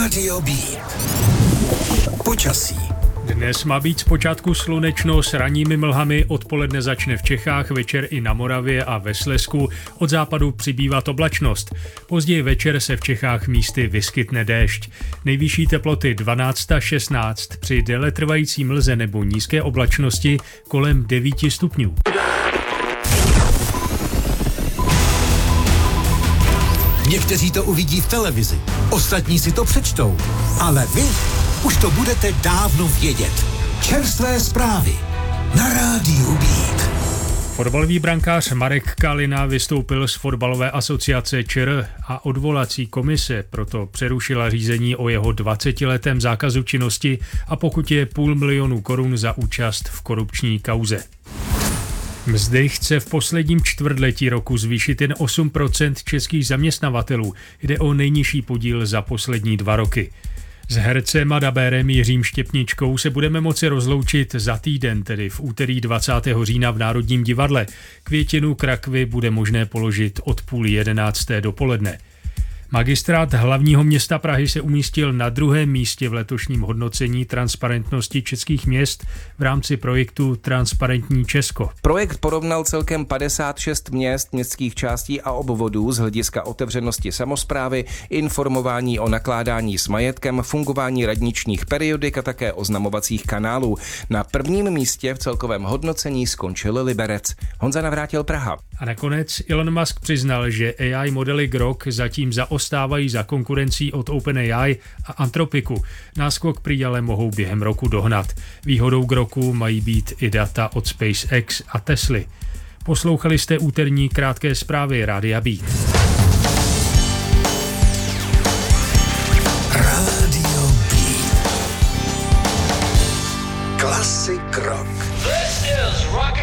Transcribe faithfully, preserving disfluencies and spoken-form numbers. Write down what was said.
Rádio B. Počasí. Dnes má být zpočátku slunečno s ranními mlhami, odpoledne začne v Čechách, večer i na Moravě a ve Slezsku, od západu přibývat oblačnost. Později večer se v Čechách místy vyskytne déšť. Nejvyšší teploty dvanáct až šestnáct, při déletrvající mlze nebo nízké oblačnosti kolem devět stupňů. Někteří to uvidí v televizi, ostatní si to přečtou, ale vy už to budete dávno vědět. Čerstvé zprávy na Rádiu Beat. Fotbalový brankář Marek Kalina vystoupil z fotbalové asociace ČR a odvolací komise proto přerušila řízení o jeho dvacetiletém zákazu činnosti a pokutě půl milionu korun za účast v korupční kauze. Mzdy chce v posledním čtvrtletí roku zvýšit jen osm procent českých zaměstnavatelů. Jde o nejnižší podíl za poslední dva roky. S hercem a dabérem Jiřím Štěpničkou se budeme moci rozloučit za týden, tedy v úterý dvacátého října v Národním divadle. Květinu k rakvi bude možné položit od půl jedenácté dopoledne. Magistrát hlavního města Prahy se umístil na druhém místě v letošním hodnocení transparentnosti českých měst v rámci projektu Transparentní Česko. Projekt porovnal celkem padesát šest měst, městských částí a obvodů z hlediska otevřenosti samosprávy, informování o nakládání s majetkem, fungování radničních periodik a také oznamovacích kanálů. Na prvním místě v celkovém hodnocení skončil Liberec. Honza Navrátil, Praha. A nakonec Elon Musk přiznal, že A I modely Grok zatím zaostávají za konkurencí od OpenAI a Anthropicu. Náskok prý ale mohou během roku dohnat. Výhodou Groku mají být i data od SpaceX a Tesly. Poslouchali jste úterní krátké zprávy Rádia Beat. Rádio Beat. Classic rock. This is rock